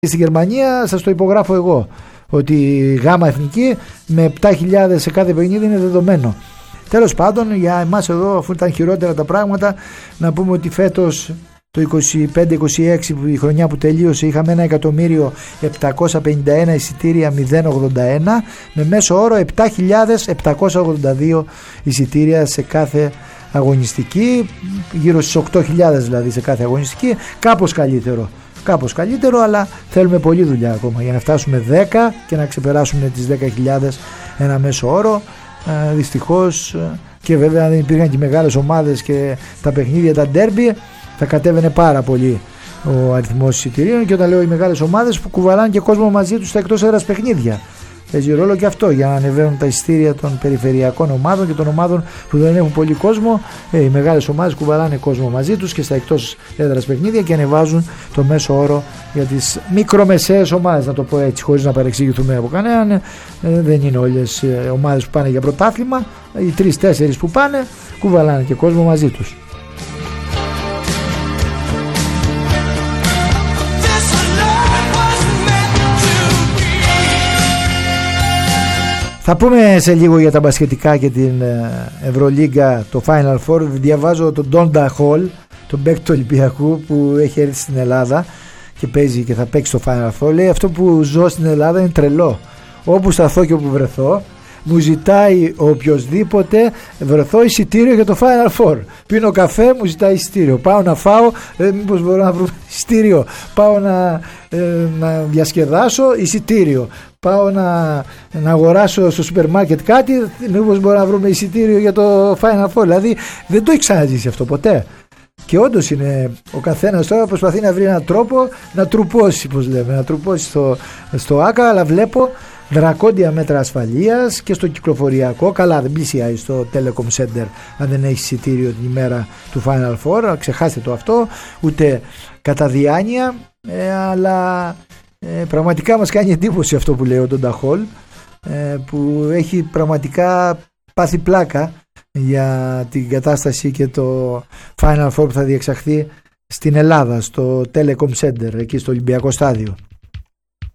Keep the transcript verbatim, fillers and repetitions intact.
Στη Γερμανία σας το υπογράφω εγώ, ότι η γάμα εθνική με επτά χιλιάδες σε κάθε παιχνίδι είναι δεδομένο. Τέλος πάντων, για εμάς εδώ, αφού ήταν χειρότερα τα πράγματα, να πούμε ότι φέτος το είκοσι πέντε είκοσι έξι, η χρονιά που τελείωσε, είχαμε ένα εκατομμύριο επτακόσια πενήντα ένα εισιτήρια μηδέν ογδόντα ένα, με μέσο όρο επτά χιλιάδες επτακόσια ογδόντα δύο εισιτήρια σε κάθε αγωνιστική, γύρω στις οκτώ χιλιάδες δηλαδή σε κάθε αγωνιστική. Κάπως καλύτερο, κάπως καλύτερο, αλλά θέλουμε πολλή δουλειά ακόμα για να φτάσουμε δέκα και να ξεπεράσουμε τις δέκα χιλιάδες ένα μέσο όρο. Ε, δυστυχώς, και βέβαια δεν υπήρχαν και μεγάλες ομάδες και τα παιχνίδια, τα ντέρμπι, θα κατέβαινε πάρα πολύ ο αριθμός εισιτηρίων. Και όταν λέω οι μεγάλες ομάδες, που κουβαλάνε και κόσμο μαζί τους στα εκτός έδρας παιχνίδια, παίζει ρόλο και αυτό για να ανεβαίνουν τα εισιτήρια των περιφερειακών ομάδων και των ομάδων που δεν έχουν πολύ κόσμο. Ε, οι μεγάλες ομάδες κουβαλάνε κόσμο μαζί τους και στα εκτός έδρας παιχνίδια και ανεβάζουν το μέσο όρο για τις μικρομεσαίες ομάδες, να το πω έτσι, χωρίς να παρεξηγηθούμε από κανέναν. Ε, δεν είναι όλες ε, ομάδες που πάνε για πρωτάθλημα. Οι τρεις-τέσσερις που πάνε κουβαλάνε και κόσμο μαζί τους. Θα πούμε σε λίγο για τα μπασκετικά και την Ευρωλίγκα, το Final Four. Διαβάζω τον Ντόντα Χολ, τον παίκτη του Ολυμπιακού που έχει έρθει στην Ελλάδα και παίζει και θα παίξει το Final Four. Λέει: αυτό που ζω στην Ελλάδα είναι τρελό. Όπου σταθώ και όπου βρεθώ, μου ζητάει οποιοσδήποτε βρεθώ εισιτήριο για το Final Four. Πίνω καφέ, μου ζητάει εισιτήριο. Πάω να φάω, ε, μήπως μπορώ να βρω εισιτήριο. Πάω να, ε, να διασκεδάσω, εισιτήριο. Πάω να, να αγοράσω στο σούπερ μάρκετ κάτι, μήπως μπορώ να βρούμε εισιτήριο για το Final Four. Δηλαδή δεν το έχει ξαναζήσει αυτό ποτέ. Και όντως είναι, ο καθένας τώρα προσπαθεί να βρει έναν τρόπο να τρουπώσει, πώς λέμε, να τρουπώσει στο, στο άκα, αλλά βλέπω δρακόντια μέτρα ασφαλείας και στο κυκλοφοριακό. Καλά, δεν πλησιάζει στο Telecom Center αν δεν έχει εισιτήριο την ημέρα του Final Four, ξεχάστε το αυτό, ούτε κατά διάνοια, ε, αλλά ε, πραγματικά μας κάνει εντύπωση αυτό που λέει ο Ντόντα Χολ, ε, που έχει πραγματικά πάθει πλάκα για την κατάσταση και το Final Four που θα διεξαχθεί στην Ελλάδα, στο Telecom Center, εκεί στο Ολυμπιακό Στάδιο.